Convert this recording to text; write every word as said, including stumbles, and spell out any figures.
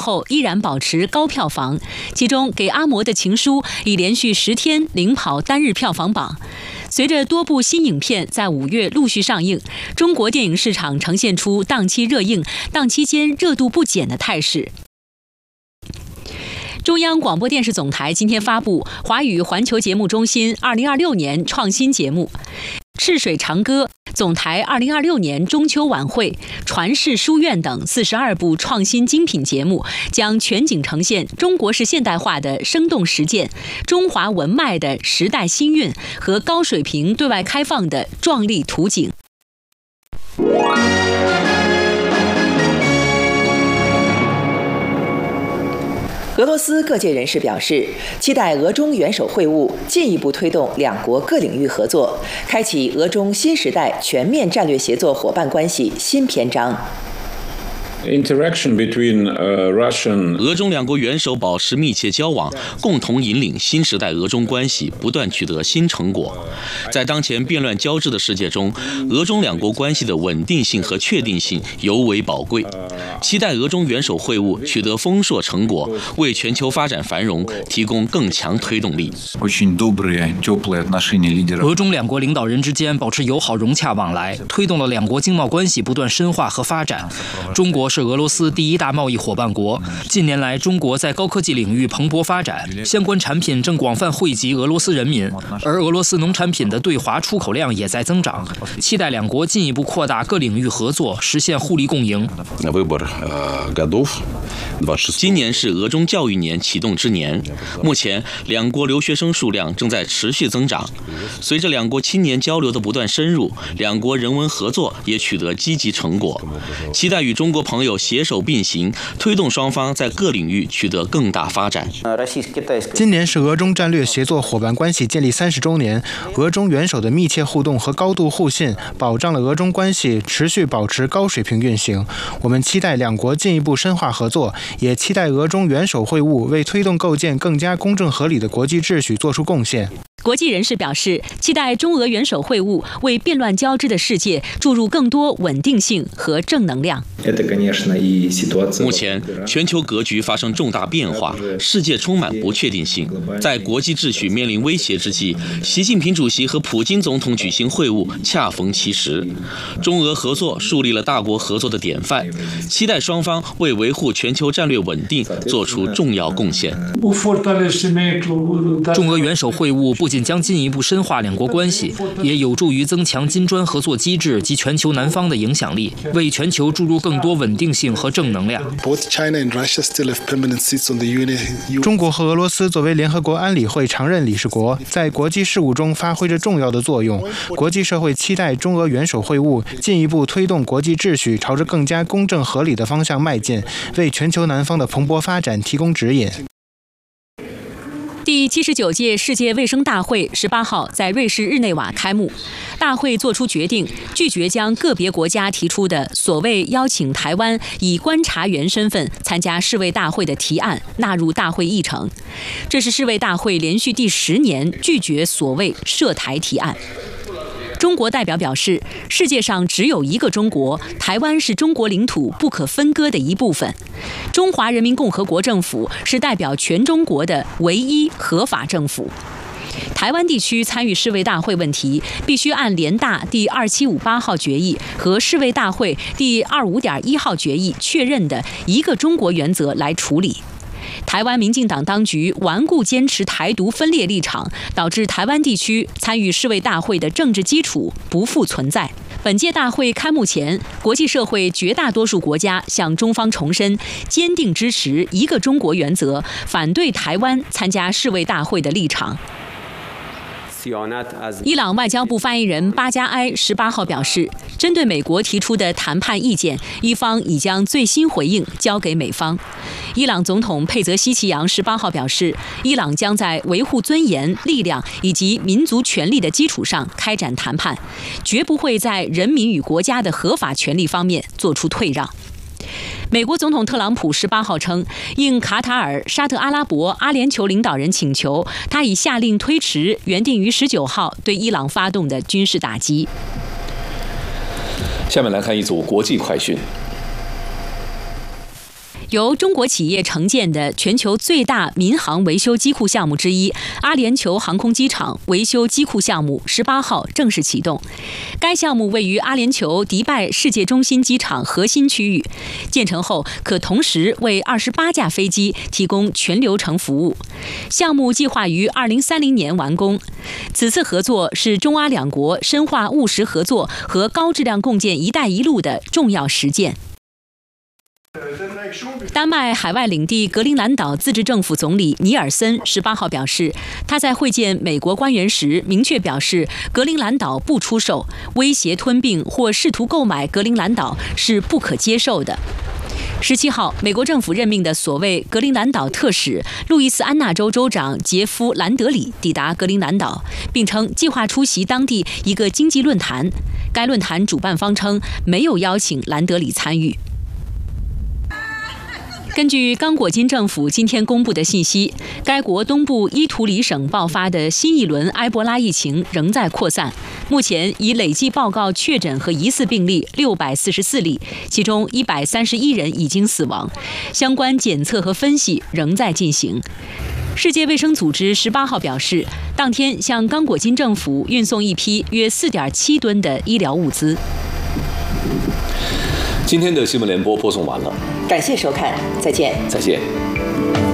后依然保持高票房，其中《给阿嬷的情书》已连续十天领跑单日票房榜。随着多部新影片在五月陆续上映，中国电影市场呈现出档期热映、档期间热度不减的态势。中央广播电视总台今天发布华语环球节目中心二零二六年创新节目《赤水长歌》、总台二零二六年中秋晚会、传世书院等四十二部创新精品节目，将全景呈现中国式现代化的生动实践、中华文脉的时代新韵和高水平对外开放的壮丽图景。 俄罗斯各界人士表示，期待俄中元首会晤进一步推动两国各领域合作，开启俄中新时代全面战略协作伙伴关系新篇章。 Interaction between, uh, Russian... 俄中两国元首保持密切交往，共同引领新时代俄中关系不断取得新成果。在当前变乱交织的世界中，俄中两国关系的稳定性和确定性尤为宝贵。期待俄中元首会晤取得丰硕成果，为全球发展繁荣提供更强推动力。 俄中两国领导人之间保持友好融洽往来，推动了两国经贸关系不断深化和发展。中国是俄罗斯第一大贸易伙伴国，近年来中国在高科技领域蓬勃发展，相关产品正广泛惠及俄罗斯人民，而俄罗斯农产品的对华出口量也在增长。期待两国进一步扩大各领域合作，实现互利共赢。 今年是俄中教育年启动之年，目前两国留学生数量正在持续增长。随着两国青年交流的不断深入，两国人文合作也取得积极成果。期待与中国朋友携手并行，推动双方在各领域取得更大发展。 今年是俄中战略协作伙伴关系建立三十周年，俄中元首的密切互动和高度互信，保障了俄中关系持续保持高水平运行。我们期待两国进一步深化合作，也期待俄中元首会晤为推动构建更加公正合理的国际秩序做出贡献。 国际人士表示，期待中俄元首会晤为变乱交织的世界注入更多稳定性和正能量。 目前，全球格局发生重大变化，世界充满不确定性。在国际秩序面临威胁之际，习近平主席和普京总统举行会晤，恰逢其时。中俄合作树立了大国合作的典范，期待双方为维护全球战略稳定做出重要贡献。 中俄元首会晤不仅将进一步深化两国关系，也有助于增强金砖合作机制及全球南方的影响力，为全球注入更多稳定性和正能量。 中国和俄罗斯作为联合国安理会常任理事国，在国际事务中发挥着重要的作用。国际社会期待中俄元首会晤进一步推动国际秩序朝着更加公正合理的方向迈进，为全球南方的蓬勃发展提供指引。 第七十九届世界卫生大会十八号在瑞士日内瓦开幕。大会作出决定，拒绝将个别国家提出的所谓邀请台湾以观察员身份参加世卫大会的提案纳入大会议程。这是世卫大会连续第十年拒绝所谓涉台提案。中国代表表示，世界上只有一个中国，台湾是中国领土不可分割的一部分。中华人民共和国政府是代表全中国的唯一合法政府。台湾地区参与世卫大会问题，必须按联大第二七五八号决议和世卫大会第二五点一号决议确认的一个中国原则来处理。台湾民进党当局顽固坚持台独分裂立场，导致台湾地区参与世卫大会的政治基础不复存在。本届大会开幕前，国际社会绝大多数国家向中方重申坚定支持一个中国原则，反对台湾参加世卫大会的立场。伊朗外交部发言人巴加埃十八号表示，针对美国提出的谈判意见，伊方已将最新回应交给美方。伊朗总统佩泽西奇扬十八号表示，伊朗将在维护尊严、力量以及民族权利的基础上开展谈判，绝不会在人民与国家的合法权利方面做出退让。美国总统特朗普十八号称，应卡塔尔、沙特阿拉伯、阿联酋领导人请求，他已下令推迟原定于十九号对伊朗发动的军事打击。 下面来看一组国际快讯。 由中国企业承建的全球最大民航维修机库项目之一阿联酋航空机场维修机库项目十八号正式启动。该项目位于阿联酋迪拜世界中心机场核心区域，建成后可同时为二十八架飞机提供全流程服务。项目计划于二零三零年完工。此次合作是中阿两国深化务实合作和高质量共建“一带一路”的重要实践。丹麦海外领地格陵兰岛自治政府总理尼尔森十八号表示，他在会见美国官员时明确表示，格陵兰岛不出售，威胁吞并或试图购买格陵兰岛是不可接受的。十七号，美国政府任命的所谓格陵兰岛特使路易斯安那州州长杰夫·兰德里抵达格陵兰岛，并称计划出席当地一个经济论坛。该论坛主办方称没有邀请兰德里参与。根据刚果金政府今天公布的信息，该国东部伊图里省爆发的新一轮埃博拉疫情仍在扩散，目前已累计报告确诊和疑似病例六百四十四例，其中一百三十一人已经死亡，相关检测和分析仍在进行。世界卫生组织十八号表示，当天向刚果金政府运送一批约四点七吨的医疗物资。 今天的新闻联播播送完了， 感谢收看，再见。 再见。